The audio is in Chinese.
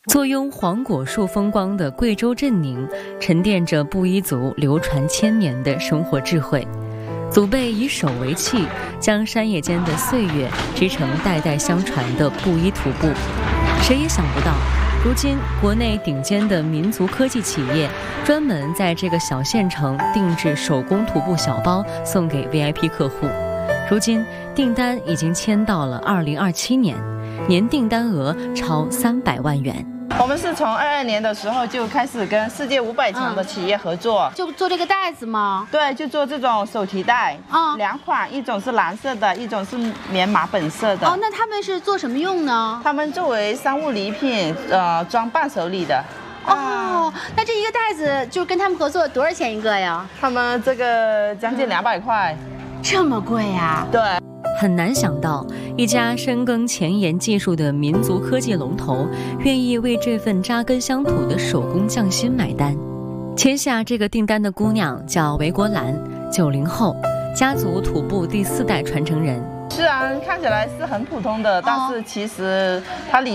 坐拥黄果树风光的贵州镇宁，沉淀着布依族流传千年的生活智慧。祖辈以手为器，将山野间的岁月织成代代相传的布依土布。谁也想不到，如今国内顶尖的民族科技企业专门在这个小县城定制手工土布小包，送给 VIP 客户。如今订单已经签到了2027年，年订单额超300万元。 我们是从22年的时候就开始跟世界500强的企业合作， 就做这个袋子吗？ 对，就做这种手提袋，两款，一种是蓝色的，一种是棉麻本色的。 哦，那他们是做什么用呢？ 他们作为商务礼品，装伴手礼的。 哦，那这一个袋子就跟他们合作多少钱一个呀？ 他们这个将近200块， 这么贵呀？ 对。 很难想到，一家深耕前沿技术的民族科技龙头，愿意为这份扎根乡土的手工匠心买单。签下这个订单的姑娘叫韦国兰，90后，家族土布第4代传承人。 虽然看起来是很普通的，但是其实它里